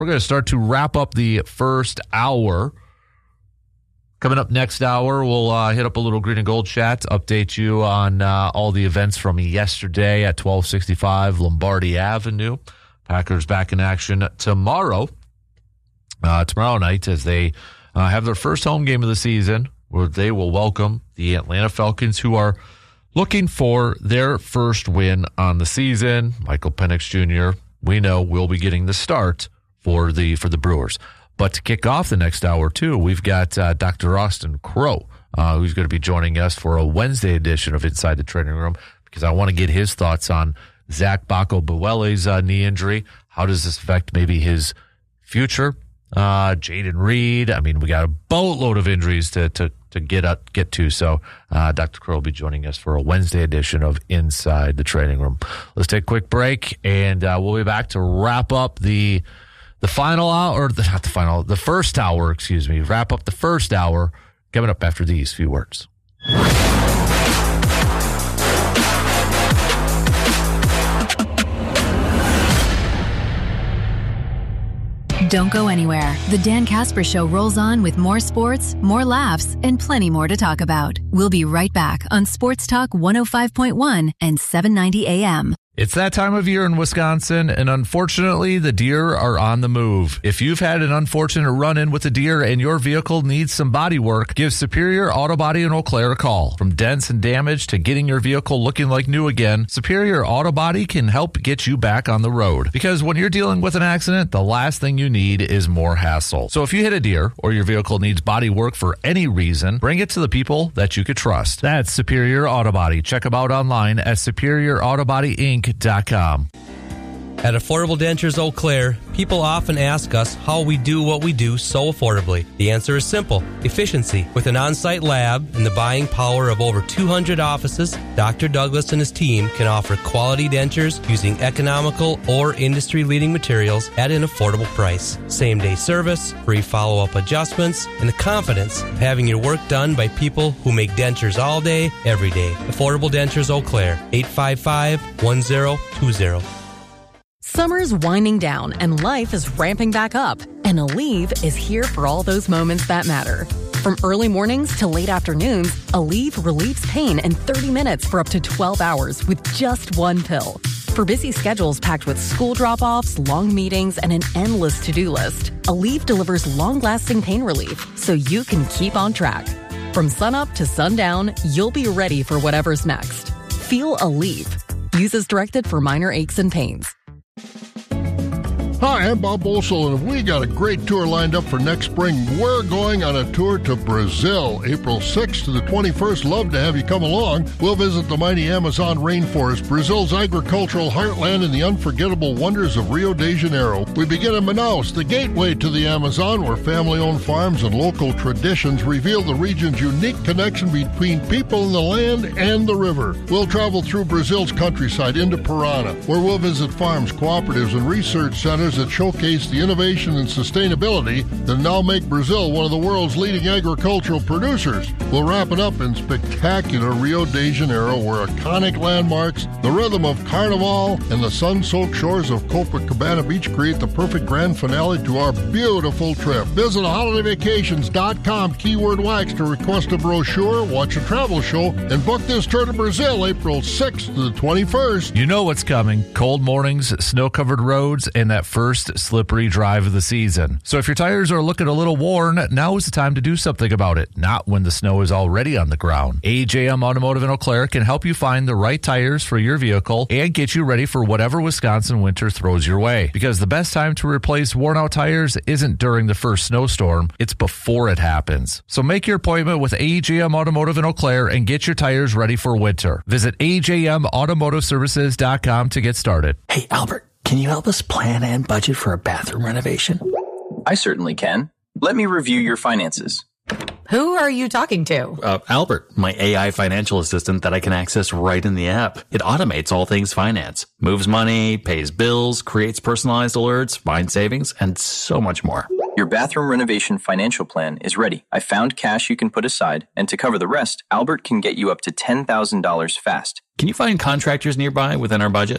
We're going to start to wrap up the first hour. Coming up next hour, we'll hit up a little Green and Gold chat to update you on all the events from yesterday at 1265 Lombardi Avenue. Packers back in action tomorrow night as they have their first home game of the season, where they will welcome the Atlanta Falcons, who are looking for their first win on the season. Michael Penix Jr., we know, will be getting the start for the Brewers. But to kick off the next hour, too, we've got Dr. Austin Crow, who's going to be joining us for a Wednesday edition of Inside the Training Room, because I want to get his thoughts on Zach Bacco-Buele's knee injury. How does this affect maybe his future? Jaden Reed. I mean, we got a boatload of injuries to get to. So Dr. Crow will be joining us for a Wednesday edition of Inside the Training Room. Let's take a quick break, and we'll be back to wrap up the final hour, or the first hour, wrap up the first hour, coming up after these few words. Don't go anywhere. The Dan Casper Show rolls on with more sports, more laughs, and plenty more to talk about. We'll be right back on Sports Talk 105.1 and 790 AM. It's that time of year in Wisconsin, and unfortunately, the deer are on the move. If you've had an unfortunate run-in with a deer and your vehicle needs some body work, give Superior Auto Body in Eau Claire a call. From dents and damage to getting your vehicle looking like new again, Superior Auto Body can help get you back on the road. Because when you're dealing with an accident, the last thing you need is more hassle. So if you hit a deer or your vehicle needs body work for any reason, bring it to the people that you could trust. That's Superior Auto Body. Check them out online at SuperiorAutoBodyInc.com. At Affordable Dentures Eau Claire, people often ask us how we do what we do so affordably. The answer is simple: efficiency. With an on-site lab and the buying power of over 200 offices, Dr. Douglas and his team can offer quality dentures using economical or industry-leading materials at an affordable price. Same-day service, free follow-up adjustments, and the confidence of having your work done by people who make dentures all day, every day. Affordable Dentures Eau Claire, 855-1020. Summer's winding down and life is ramping back up, and Aleve is here for all those moments that matter. From early mornings to late afternoons, Aleve relieves pain in 30 minutes for up to 12 hours with just one pill. For busy schedules packed with school drop-offs, long meetings, and an endless to-do list, Aleve delivers long-lasting pain relief so you can keep on track. From sunup to sundown, you'll be ready for whatever's next. Feel Aleve. Use as directed for minor aches and pains. Hi, I'm Bob Bolsel, and we got a great tour lined up for next spring. We're going on a tour to Brazil, April 6th to the 21st. Love to have you come along. We'll visit the mighty Amazon rainforest, Brazil's agricultural heartland, and the unforgettable wonders of Rio de Janeiro. We begin in Manaus, the gateway to the Amazon, where family-owned farms and local traditions reveal the region's unique connection between people and the land and the river. We'll travel through Brazil's countryside into Parana, where we'll visit farms, cooperatives, and research centers that showcase the innovation and sustainability that now make Brazil one of the world's leading agricultural producers. We'll wrap it up in spectacular Rio de Janeiro, where iconic landmarks, the rhythm of Carnival, and the sun-soaked shores of Copacabana Beach create the perfect grand finale to our beautiful trip. Visit holidayvacations.com, keyword wax, to request a brochure, watch a travel show, and book this tour to Brazil April 6th to the 21st. You know what's coming. Cold mornings, snow-covered roads, and that first slippery drive of the season. So if your tires are looking a little worn, now is the time to do something about it, not when the snow is already on the ground. AJM Automotive in Eau Claire can help you find the right tires for your vehicle and get you ready for whatever Wisconsin winter throws your way. Because the best time to replace worn-out tires isn't during the first snowstorm, it's before it happens. So make your appointment with AJM Automotive in Eau Claire and get your tires ready for winter. Visit AJMAutomotiveServices.com to get started. Hey, Albert, can you help us plan and budget for a bathroom renovation? I certainly can. Let me review your finances. Who are you talking to? Albert, my AI financial assistant that I can access right in the app. It automates all things finance, moves money, pays bills, creates personalized alerts, finds savings, and so much more. Your bathroom renovation financial plan is ready. I found cash you can put aside, and to cover the rest, Albert can get you up to $10,000 fast. Can you find contractors nearby within our budget?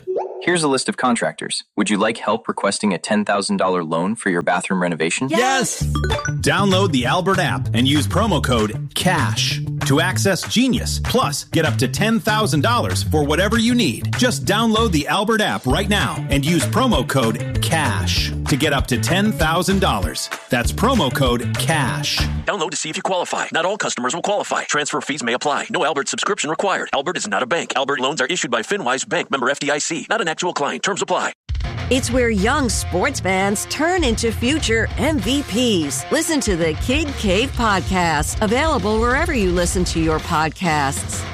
Here's a list of contractors. Would you like help requesting a $10,000 loan for your bathroom renovation? Yes! Download the Albert app and use promo code CASH to access Genius. Plus, get up to $10,000 for whatever you need. Just download the Albert app right now and use promo code CASH to get up to $10,000. That's promo code CASH. Download to see if you qualify. Not all customers will qualify. Transfer fees may apply. No Albert subscription required. Albert is not a bank. Albert loans are issued by FinWise Bank, member FDIC. Not an actual client. Terms apply. It's where young sports fans turn into future MVPs. Listen to the Kid Cave podcast, available wherever you listen to your podcasts.